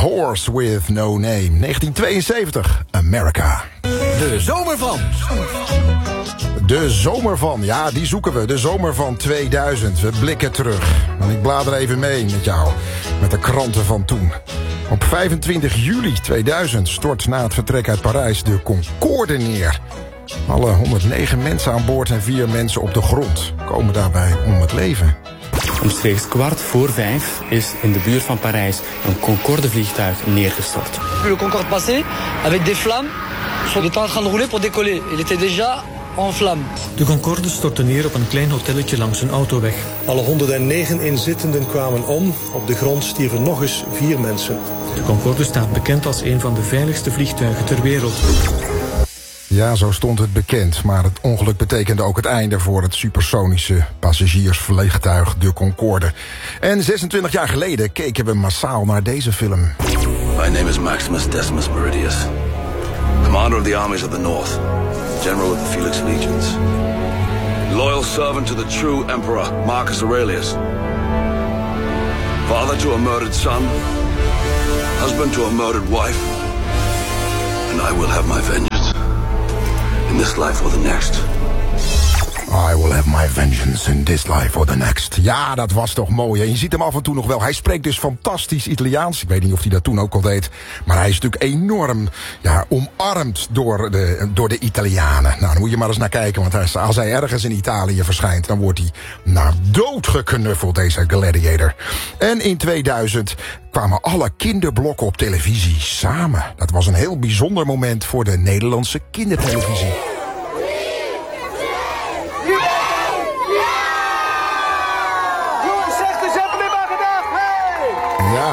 Horse with No Name. 1972, America. De zomer van. De zomer van, ja, die zoeken we. De zomer van 2000. We blikken terug. En ik blader even mee met jou. Met de kranten van toen. Op 25 juli 2000 stort na het vertrek uit Parijs de Concorde neer. Alle 109 mensen aan boord en 4 mensen op de grond komen daarbij om het leven. Omstreeks 4:15 is in de buurt van Parijs een Concorde-vliegtuig neergestort. Le Concorde passé avec des flammes. Il était en train de rouler pour décoller. Il était déjà en flamme. De Concorde stortte neer op een klein hotelletje langs een autoweg. Alle 109 inzittenden kwamen om. Op de grond stierven nog eens 4 mensen. De Concorde staat bekend als een van de veiligste vliegtuigen ter wereld. Ja, zo stond het bekend, maar het ongeluk betekende ook het einde voor het supersonische passagiersvliegtuig de Concorde. En 26 jaar geleden keken we massaal naar deze film. My name is Maximus Decimus Meridius, commander of the armies of the North, general of the Felix Legions, loyal servant to the true emperor Marcus Aurelius, father to a murdered son, husband to a murdered wife, and I will have my vengeance. In this life or the next. I will have my vengeance in this life or the next. Ja, dat was toch mooi. En je ziet hem af en toe nog wel. Hij spreekt dus fantastisch Italiaans. Ik weet niet of hij dat toen ook al deed. Maar hij is natuurlijk enorm omarmd door de Italianen. Nou, dan moet je maar eens naar kijken. Want als hij ergens in Italië verschijnt, dan wordt hij naar dood geknuffeld, deze gladiator. En in 2000 kwamen alle kinderblokken op televisie samen. Dat was een heel bijzonder moment voor de Nederlandse kindertelevisie. Ja.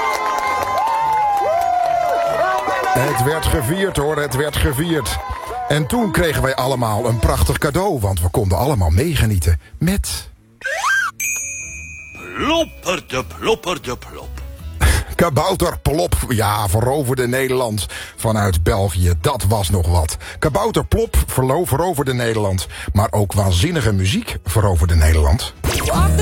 Het werd gevierd hoor, het werd gevierd. En toen kregen wij allemaal een prachtig cadeau, want we konden allemaal meegenieten met... Plopper de plop. Kabouter Plop, ja, veroverde Nederland vanuit België. Dat was nog wat. Kabouter Plop veroverde Nederland. Maar ook waanzinnige muziek veroverde Nederland.